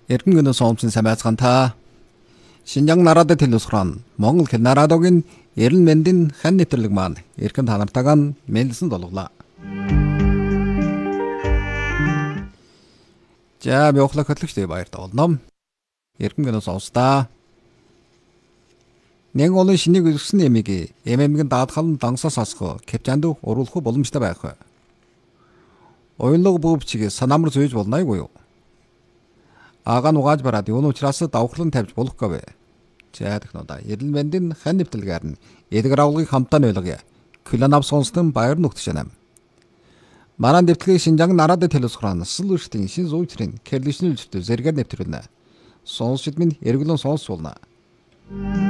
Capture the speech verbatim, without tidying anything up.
Эрдэнэ гүнөө соомсон сайн байцгаана та. Шинжаан нараад телевизрон Монгол хэл нараадогийн эрен мэндийн хан нэвтрэлэг маань эрхэн та нартайгаа мэлсэн долглоо. За би ухлах хөтлөгчтэй баяртай болно. Эрхэн гүнөө соомсдаа. Нэг олон шинийг өсгсөн эмийг эмэмгийн даадхал дансаас асах кепчанд уруулах боломжтой байх. Ойлго бүвчиг санамар зүйж болно айгүй юу? Ага нугааж бараад юуны учраас давхарлан тавьж болохгүй. За технодаа эрен мэндийн хан нэвтрэлгээр нь эдгэр авлагыг хамтаа нөлгөе. Кланав сонстон баяр нүгтшэнэм. Маран дэвтлэгийг Шинжаан нараад телевизрон сэлүртийн шин зүйтрийн кэрлишнэл зүтэ зэрэг нэвтрүүлнэ. Сонсчид минь эргэлэн сонсуулна.